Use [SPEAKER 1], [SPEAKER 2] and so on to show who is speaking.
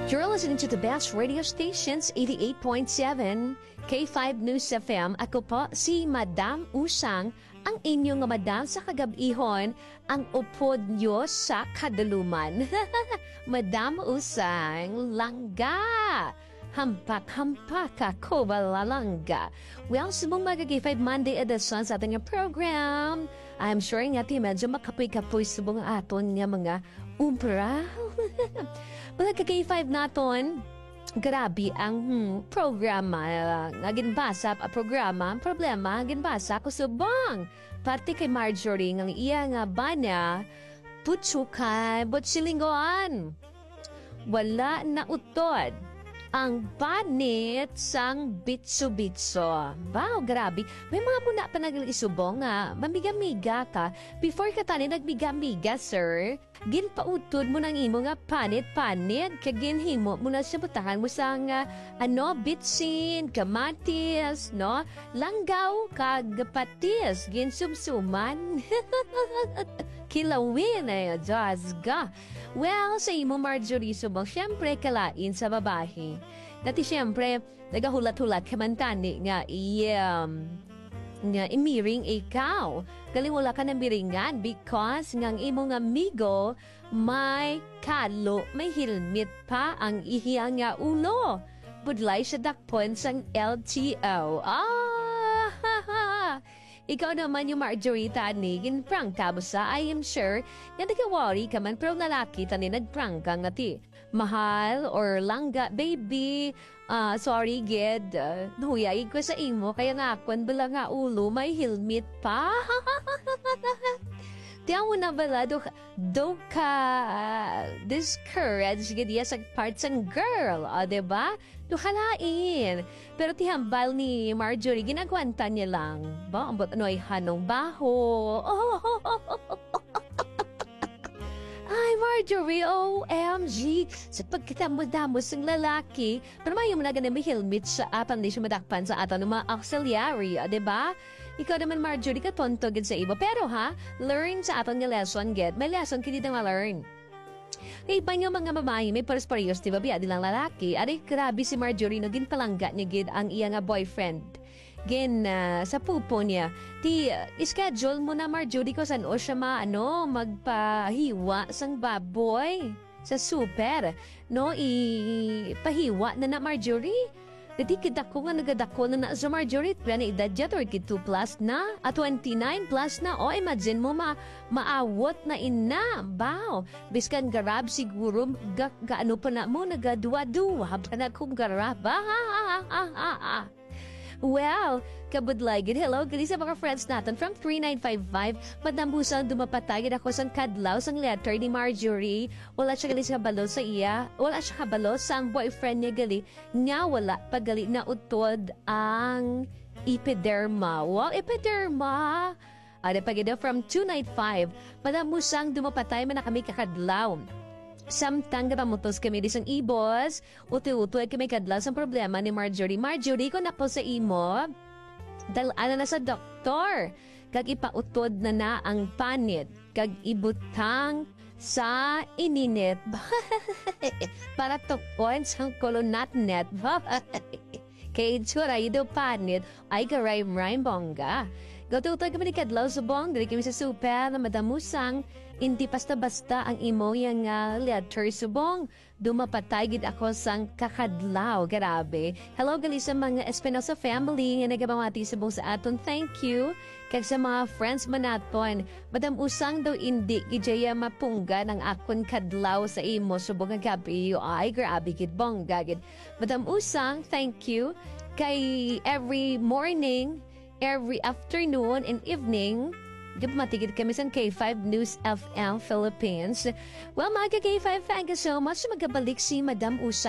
[SPEAKER 1] You're listening to the best radio stations, 88.7, K5 News FM. Ako po si Madam Usang, ang inyong madam sa kagabihon, ang upod nyo sa kaduluman. Madam Usang, langga! Hampak-hampak ako balalangga. Well, subong mag-K5 Monday edition sa ating program. I'm sure nga medyo makapoy-kapoy subong aton nga mga umbra. Mag-K5 naton, grabe ang programa nga ginbasa programa, problema ginbasa ko subong. Parte kay Marjorie ng iya nga bana, putsukay, botsilinggoan. Wala na utod ang banit sang bitso-bitso. Wow, grabe. May mga muna pa nag-isubong nga, mamiga-miga ka. Before ka tani nagmiga-miga, sir, ginpautod mo ng imo nga panit-panit. Kaginhimo mo na siya butahan mo sa nga, bitsin, kamatis, no? Langgaw, kagapatis, ginsumsuman. Kilawin na yun, Diyos ka. Well, sa imo Marjorie subong, syempre kalain sa babae. Dati syempre, nagahulat-hulat kamantani nga nga imiring ikaw. Galing wala ka ng biringan because ngang imo nga amigo may kalo, may helmet pa ang ihiyang nga ulo. Budlay siya dakpon sang LTO. Ikaw naman yung Marjorie tani, ginprank ka ba sa? I am sure, nga nag-worry ka man, pero lalaki tani nagprank ka nga ti. Mahal or langga, baby, sorry, ged, nahuyay ko sa imo, kaya nga akwan bala nga ulo, may helmet pa. Tiyan mo na bala, do ka discourage gadiya sa parts ng girl, diba? Duhalain. Pero tihambal ni Marjorie, ginagwanta niya lang. Ba, ambot ano ay hanong baho. Ay, Marjorie, OMG. Sa pagkatamo-damos ng lalaki, pero may mo na ganun may helmet sa apan di siya madakpan sa ato ng mga auxiliary, diba? Ikaw naman, Marjorie, katonto gid sa iba. Pero learn sa aton nga lesson, get. May lesson kini na ma-learn. Iba nga mga babae, may pares-parehos, diba? Biya dilang lalaki. Aray, grabe si Marjorie, no, ginpalangga niya gid ang iya nga boyfriend. Sa pupo niya. Schedule mo na, Marjorie, ko saan o siya magpahiwa sang baboy sa super. No, ipahiwa na Marjorie. Dati kita ko nga nagadako na sa Marjorie. Kaya na edad dyan, 32 plus na, 29 plus na. Imagine mo, maawot na ina. Bao. Biskan garab siguro, gaano pa na mo, nagaduwa-duwa pa na kong garab. Well, kabudlaygid. Hello, gali sa mga friends natin from 3955. Madambusang dumapatagid ako sang kadlaw sang letter ni Marjorie. Wala siya gali sa kabalo sa iya. Wala siya kabalo sa ang boyfriend niya gali. Nga wala pagali na utod ang epiderma. Wow, epiderma! Ada pagida from 295. Madambusang dumapatay man na kami kakadlaw. Samtang gapamutos kami disang ibos, uti-uti kami kadlas ang problema ni Marjorie. Marjorie, ko na po sa imo, dalaan na sa doktor. Kag ipautod na ang panit, kag ibutang sa ininit. Para tukon sa kolonat net. Kay tsuray do panit, ay garay-maray bongga. Gatutag kami ni kadlaw subong, dali kami sa super na madamusang, hindi basta-basta ang imo yung letter subong. Dumapatay gid ako sang kakadlaw, grabe. Hello gali sa mga Espinosa family nga nagabamati subong sa aton, thank you. Kag sa mga friends manaton, Madam Usang daw hindi gijaya mapungga ng akon kadlaw sa imo subong nga gabi. Ay, grabe gid bongga gid. Madam Usang, thank you. Kay every morning, every afternoon and evening, matigid kami sa K5 News FM Philippines. Well, mga K5, thank you so much. Magkabalik si Madam Usa.